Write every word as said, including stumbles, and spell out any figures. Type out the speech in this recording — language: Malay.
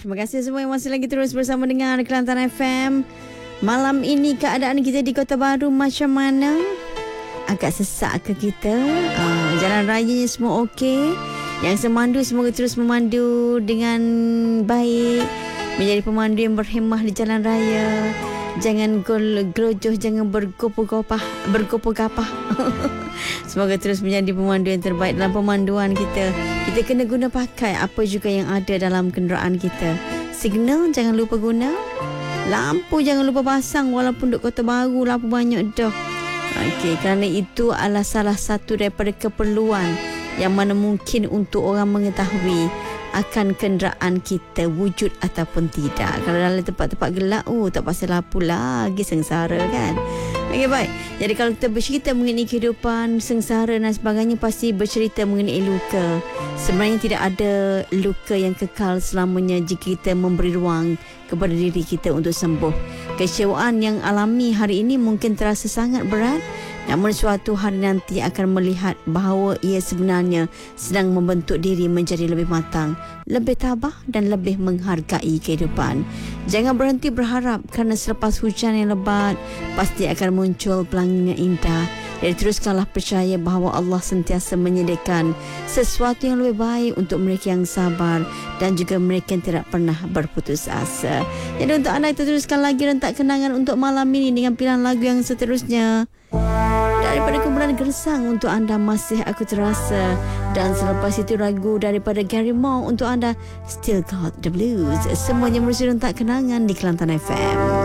Terima kasih semua yang masih lagi terus bersama dengan Kelantan F M. Malam ini keadaan kita di Kota Baru macam mana? Agak sesak ke kita? Uh, jalan rayanya semua okey? Yang semandu semoga terus memandu dengan baik, menjadi pemandu yang berhemah di jalan raya. Jangan gol gelojoh, jangan bergopoh-gopah, bergopoh-gapah. Semoga terus menjadi pemandu yang terbaik dalam pemanduan kita. Kita kena guna pakai apa juga yang ada dalam kenderaan kita. Signal jangan lupa guna. Lampu jangan lupa pasang walaupun duk Kota Baru lampu banyak dah. Okey, kerana itu adalah salah satu daripada keperluan yang mana mungkin untuk orang mengetahui akan kenderaan kita wujud ataupun tidak. Kalau dalam tempat-tempat gelap, oh tak pasal lampu lagi, sengsara kan. Okey, baik. Jadi kalau kita bercerita mengenai kehidupan, sengsara dan sebagainya, pasti bercerita mengenai luka. Sebenarnya tidak ada luka yang kekal selamanya jika kita memberi ruang kepada diri kita untuk sembuh. Kecewaan yang alami hari ini mungkin terasa sangat berat, namun suatu hari nanti akan melihat bahawa ia sebenarnya sedang membentuk diri menjadi lebih matang, lebih tabah dan lebih menghargai kehidupan. Jangan berhenti berharap kerana selepas hujan yang lebat pasti akan muncul pelangi yang indah. Jadi teruskanlah percaya bahawa Allah sentiasa menyediakan sesuatu yang lebih baik untuk mereka yang sabar dan juga mereka yang tidak pernah berputus asa. Jadi untuk anda, kita teruskan lagi rentak kenangan untuk malam ini dengan pilihan lagu yang seterusnya. Daripada kumpulan Gersang untuk anda, Masih Aku Terasa. Dan selepas itu lagu daripada Gary Moore untuk anda, Still Got the Blues. Semuanya merujuk rentak kenangan di Kelantan F M.